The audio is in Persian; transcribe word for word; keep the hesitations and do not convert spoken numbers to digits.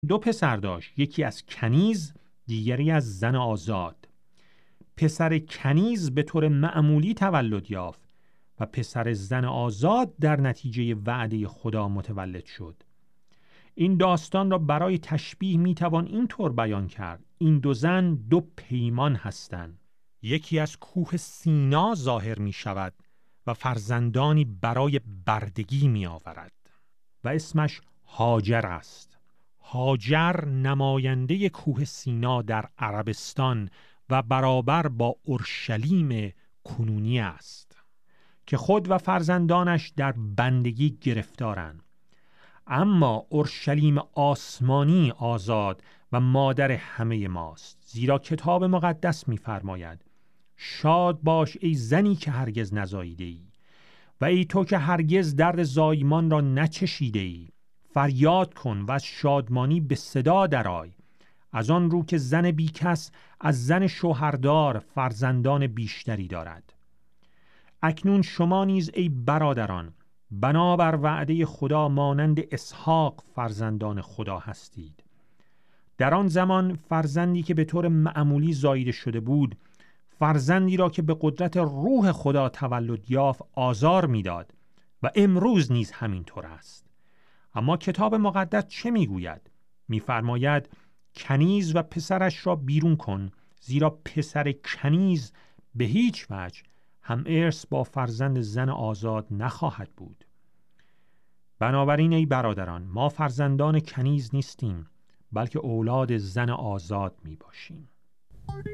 دو پسر داشت، یکی از کنیز، دیگری از زن آزاد. پسر کنیز به طور معمولی تولد یافت و پسر زن آزاد در نتیجه وعده خدا متولد شد. این داستان را برای تشبیه میتوان اینطور بیان کرد: این دو زن دو پیمان هستند. یکی از کوه سینا ظاهر می شود و فرزندانی برای بردگی می آورد و اسمش هاجر است. هاجر نماینده کوه سینا در عربستان و برابر با اورشلیم کنونی است که خود و فرزندانش در بندگی گرفتارند. اما اورشلیم آسمانی آزاد و مادر همه ماست، زیرا کتاب مقدس می‌فرماید: شاد باش ای زنی که هرگز نزاییده ای و ای تو که هرگز درد زایمان را نچشیده ای. فریاد کن و از شادمانی به صدا درآی، از آن رو که زن بیکس از زن شوهردار فرزندان بیشتری دارد. اکنون شما نیز ای برادران بنابر وعده خدا مانند اسحاق فرزندان خدا هستید. در آن زمان فرزندی که به طور معمولی زاییده شده بود، فرزندی را که به قدرت روح خدا تولد یافت آزار میداد و امروز نیز همین طور است. اما کتاب مقدس چه میگوید؟ میفرماید کنیز و پسرش را بیرون کن، زیرا پسر کنیز به هیچ وجه هم ارث با فرزند زن آزاد نخواهد بود. بنابراین ای برادران، ما فرزندان کنیز نیستیم، بلکه اولاد زن آزاد می باشیم.